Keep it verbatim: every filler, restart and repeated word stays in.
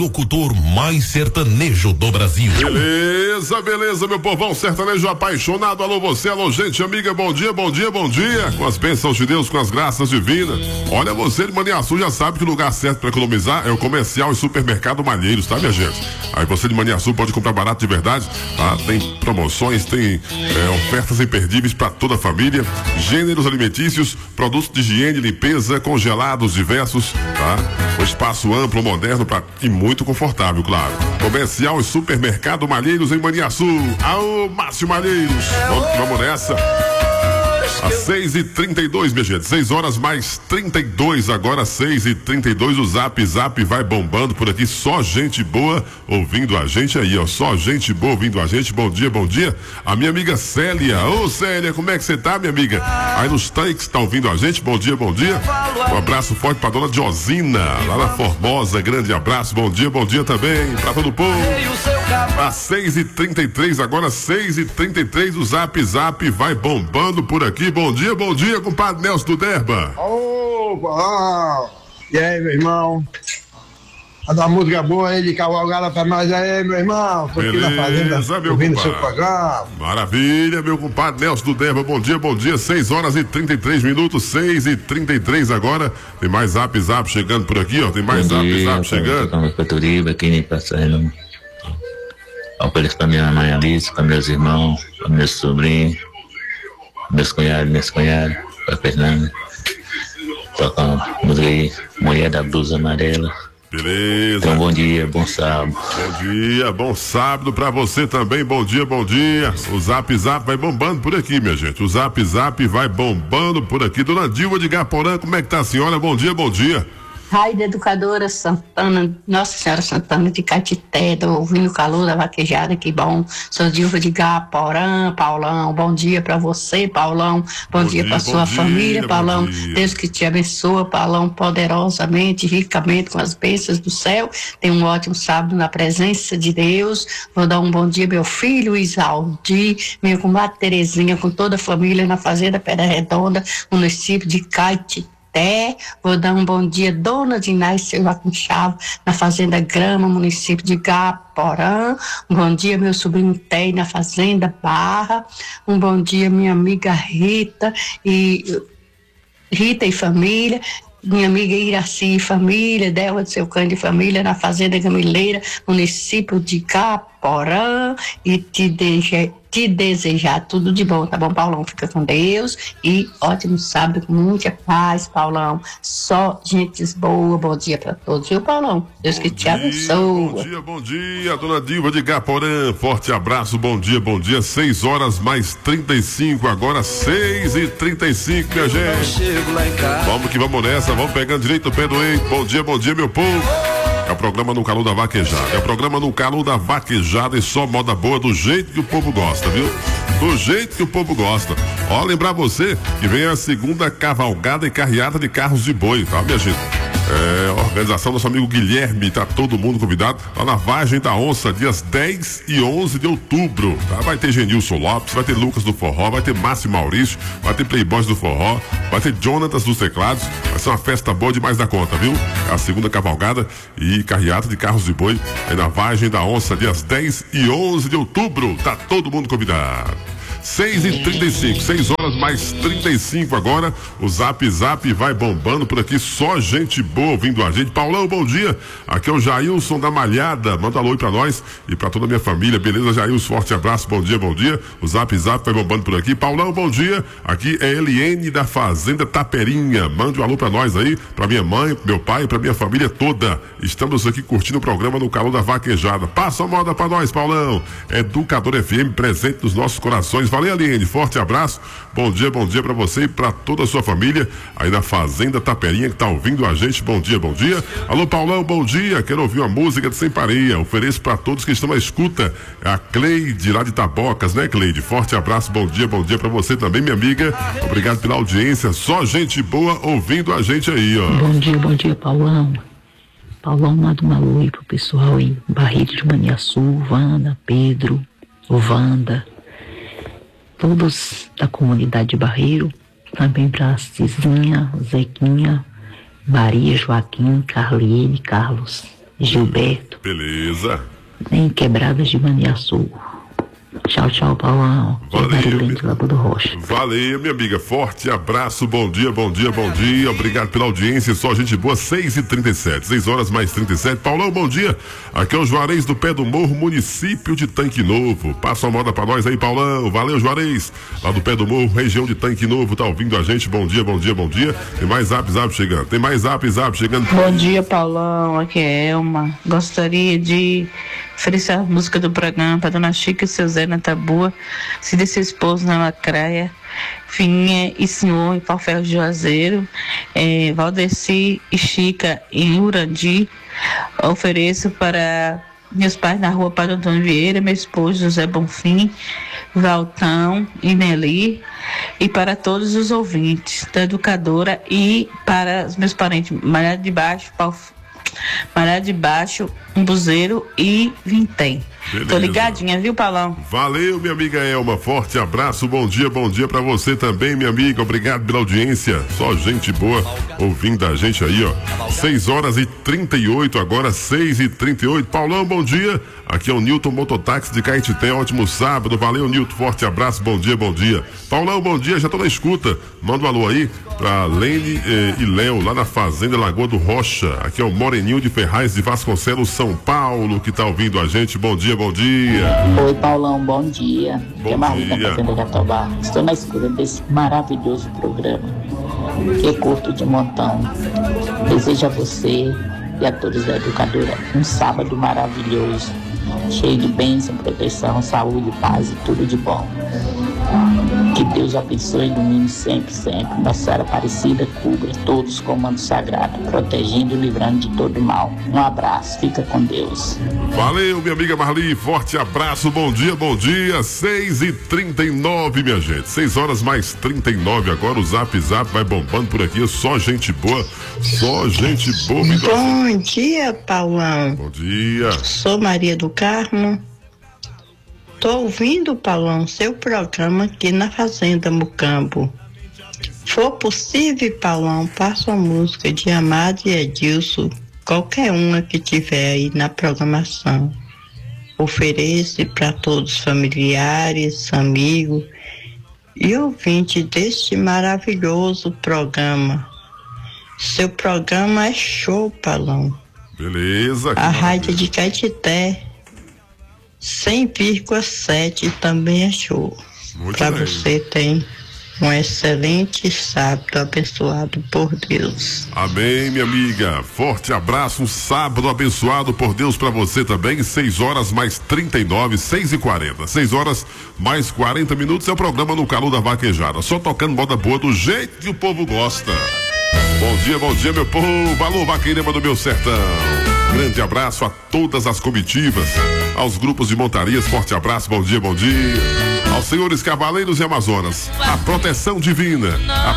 locutor mais sertanejo do Brasil. Beleza, beleza, meu povão sertanejo apaixonado. Alô você, alô gente amiga, bom dia, bom dia, bom dia. Com as bênçãos de Deus, com as graças divinas. Olha, você de Maniaçu já sabe que o lugar certo para economizar é o Comercial e Supermercado Malheiros, tá, minha gente? Aí você de Maniaçu pode comprar barato de verdade, tá? Tem promoções, tem é, ofertas imperdíveis para toda a família, gêneros alimentícios, produtos de higiene, limpeza, congelados diversos, tá? Um espaço amplo, moderno pra, e muito confortável, claro. Comercial e Supermercado Malheiros em Maniaçu. Aô, Márcio Malheiros. Vamos, vamos nessa. Às seis e trinta e dois, minha gente. seis horas mais trinta e dois, agora seis e trinta e dois. O Zap Zap vai bombando por aqui. Só gente boa ouvindo a gente aí, ó. Só gente boa ouvindo a gente. Bom dia, bom dia. A minha amiga Célia. Ô, Célia, como é que você tá, minha amiga? Aí nos tanques, tá ouvindo a gente? Bom dia, bom dia. Um abraço forte pra dona Josina, lá na Formosa. Grande abraço. Bom dia, bom dia também pra todo o povo. Às seis e trinta e três, agora seis e trinta e três. O Zap Zap vai bombando por aqui. Bom dia, bom dia, compadre Nelson do Derba. Opa! E aí, meu irmão? A da música boa aí de cavalgada pra nós aí, meu irmão. Tô aqui na fazenda, meu ouvindo seu programa. Maravilha, meu compadre Nelson do Derba. Bom dia, bom dia. seis horas e trinta e três minutos, seis e trinta e três agora. Tem mais Zap Zap chegando por aqui, ó. Tem mais bom Zap dia, Zap chegando. Estamos para Turiba, aqui nem passando. Vamos para eles, para minha mãe Alice, para meus irmãos, para meus sobrinhos, meus cunhados, minhas cunhadas, para Fernanda. Tocando música aí, Mulher da Blusa Amarela. Beleza. Então, bom dia, bom sábado. Bom dia, bom sábado pra você também. Bom dia, bom dia. O Zap Zap vai bombando por aqui, minha gente. O Zap Zap vai bombando por aqui. Dona Dilma de Gaporã, como é que tá a senhora? Bom dia, bom dia. Raio da Educadora Santana, Nossa Senhora Santana de Catité, tô ouvindo o calor da vaquejada, que bom. Sou Dilva de Gaporã, Paulão, bom dia pra você, Paulão. Bom, bom dia, dia pra sua dia, família, Paulão. Deus que te abençoa, Paulão, poderosamente, ricamente, com as bênçãos do céu. Tenha um ótimo sábado na presença de Deus. Vou dar um bom dia, meu filho Isaldi, minha comadre Terezinha, com toda a família na Fazenda Pedra Redonda, município de Caetité. Vou dar um bom dia, dona de Inás Silva Conchavo, na Fazenda Grama, município de Gaporã. Um bom dia, meu sobrinho Tei, na Fazenda Barra. Um bom dia, minha amiga Rita e Rita e família. Minha amiga Iraci e família, Delva de Seu Cândido e família, na Fazenda Gamileira, município de Gaporã. E te deixe te desejar tudo de bom, tá bom, Paulão? Fica com Deus e ótimo sábado, com muita paz, Paulão. Só gente boa, bom dia pra todos, viu, Paulão? Deus bom que te abençoe. Bom dia, bom dia, dona Dilva de Gaporã, forte abraço, bom dia, bom dia. seis horas mais trinta e cinco, agora seis e trinta e cinco, minha gente. Vamos que vamos nessa, vamos pegando direito o pé do eito. Bom dia, bom dia, meu povo. É o programa No Calor da Vaquejada. É o programa No Calor da Vaquejada e só moda boa do jeito que o povo gosta, viu? Do jeito que o povo gosta. Ó, lembrar você que vem a segunda cavalgada e carreata de carros de boi, tá, minha gente? É, organização do nosso amigo Guilherme, tá todo mundo convidado lá na Vargem da Onça, dias dez e onze de outubro, tá? Vai ter Genilson Lopes, vai ter Lucas do Forró, vai ter Márcio Maurício, vai ter Playboys do Forró, vai ter Jonatas dos Teclados, vai ser uma festa boa demais da conta, viu? É a segunda cavalgada e carreata de carros de boi aí na Vargem da Onça, dias dez e onze de outubro, tá todo mundo convidado. seis e trinta e cinco, seis horas mais trinta e cinco agora. O Zap Zap vai bombando por aqui, só gente boa ouvindo a gente. Paulão, bom dia. Aqui é o Jailson da Malhada. Manda alô aí pra nós e pra toda a minha família. Beleza, Jailson? Forte abraço, bom dia, bom dia. O Zap Zap vai bombando por aqui. Paulão, bom dia. Aqui é Eliene da Fazenda Taperinha. Mande um alô pra nós aí, pra minha mãe, pro meu pai, pra minha família toda. Estamos aqui curtindo o programa No Calor da Vaquejada. Passa a moda pra nós, Paulão. Educador F M presente nos nossos corações. Valeu, Aline, forte abraço, bom dia, bom dia pra você e pra toda a sua família aí na Fazenda Taperinha que tá ouvindo a gente, bom dia, bom dia. Alô, Paulão, bom dia, quero ouvir uma música de Sem Pareia, ofereço pra todos que estão à escuta, é a Cleide lá de Tabocas, né, Cleide? Forte abraço, bom dia, bom dia pra você também, minha amiga, obrigado pela audiência, só gente boa ouvindo a gente aí, ó. Bom dia, bom dia, Paulão. Paulão lá do Maluí pro pessoal aí, Barreto de Maniaçu, Wanda, Pedro, o Wanda, todos da comunidade de Barreiro, também para Cizinha, Zequinha, Maria, Joaquim, Carliene, Carlos. Gilberto. Beleza. Nem Quebradas de Maniaçu. Tchau, tchau, Paulão. Valeu, minha... do Rocha. Valeu, minha amiga. Forte abraço, bom dia, bom dia, bom dia. Obrigado pela audiência, só gente boa, seis e trinta e sete, seis horas mais trinta e sete. Paulão, bom dia. Aqui é o Juarez do Pé do Morro, município de Tanque Novo. Passa uma moda pra nós aí, Paulão. Valeu, Juarez. Lá do Pé do Morro, região de Tanque Novo, tá ouvindo a gente. Bom dia, bom dia, bom dia. Tem mais zap, zap chegando. Tem mais zap, zap chegando. Bom dia, Paulão. Aqui é Elma. Gostaria de oferecer a música do programa para Dona Chica e seu Zé na Tabua, se desse esposo na Lacraia, Fininha e Senhor em Palferro de Juazeiro, é, Valdeci e Chica em Urandi. Ofereço para meus pais na rua Padre Antônio Vieira, meu esposo José Bonfim, Valtão e Nelly, e para todos os ouvintes da educadora e para os meus parentes Malhado de Baixo, Palferro, Malhado de Baixo, Umbuzeiro e Vintém. Beleza. Tô ligadinha, viu, Paulão? Valeu, minha amiga Elma. Forte abraço, bom dia, bom dia pra você também, minha amiga. Obrigado pela audiência. Só gente boa ouvindo a gente aí, ó. seis horas e trinta e oito, agora seis e trinta e oito. Paulão, bom dia. Aqui é o Nilton Mototáxi de Caetité. Ótimo sábado. Valeu, Nilton. Forte abraço, bom dia, bom dia. Paulão, bom dia. Já tô na escuta. Manda um alô aí pra Lene eh, e Léo, lá na Fazenda Lagoa do Rocha. Aqui é o Moreninho de Ferraz de Vasconcelos, São Paulo, que tá ouvindo a gente. Bom dia, bom dia. Oi, Paulão, bom dia. Bom é Marlene dia. da Fazenda Jatobá. Estou na escuta desse maravilhoso programa, que é curto de montão. Desejo a você e a todos da educadora um sábado maravilhoso, cheio de bênção, proteção, saúde, paz e tudo de bom. Que Deus abençoe e ilumine sempre, sempre. Nossa Senhora Aparecida cubra todos com o manto sagrado, protegendo e livrando de todo mal. Um abraço, fica com Deus. Valeu, minha amiga Marli, forte abraço, bom dia, bom dia. seis e trinta e nove, minha gente. seis horas mais trinta e nove agora. O Zap Zap vai bombando por aqui. Só gente boa, só gente boa. Bom dia, Paulão. Bom dia. Sou Maria do Carmo. Tô ouvindo, Paulão, seu programa aqui na Fazenda Mucambo. For possível, Paulão, passa a música de Amado e Edilson, qualquer uma que tiver aí na programação. Ofereço para todos os familiares, amigos e ouvintes deste maravilhoso programa. Seu programa é show, Paulão. Beleza. A rádio de Caetité cem vírgula sete também é show. Para você tem um excelente sábado abençoado por Deus. Amém, minha amiga. Forte abraço, um sábado abençoado por Deus para você também. seis horas mais trinta e nove, seis e quarenta. seis horas mais quarenta minutos é o programa No Calor da Vaquejada. Só tocando moda boa do jeito que o povo gosta. Bom dia, bom dia, meu povo. Alô, Vaqueirama do meu sertão. Grande abraço a todas as comitivas, aos grupos de montarias, forte abraço, bom dia, bom dia. Aos senhores cavaleiros e amazonas, a proteção divina, a